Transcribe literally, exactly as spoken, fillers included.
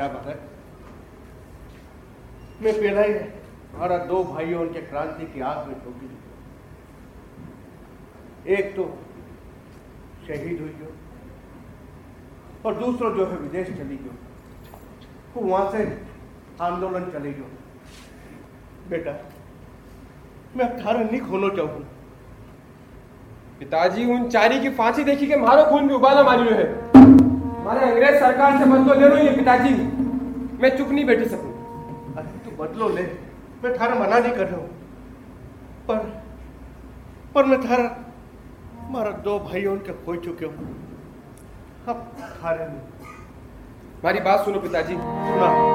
बेटा भगत, मैं पहला ही हमारा दो भाइयों उनके क्रांति की आग में ठोकी। एक तो शहीद हुई जो, और दूसरा जो है विदेश चली जो, वो वहां से आंदोलन चली जो। बेटा मैं अब थारा नहीं खोना चाहूँ। पिताजी, उन चारी की फांसी देखी के मारो खून भी उबाला मारी है। हमारे अंग्रेज सरकार से बदलो ले लो ये पिताजी, मैं चुप नहीं बैठ सकूं। अरे तू बदलो ले, मैं थारा मना नहीं कर रहा हूं, पर पर मैं थारा हमारा दो भाइयों उनके खो चुके हूं, अब थारे नहीं। हमारी बात सुनो पिताजी। सुना।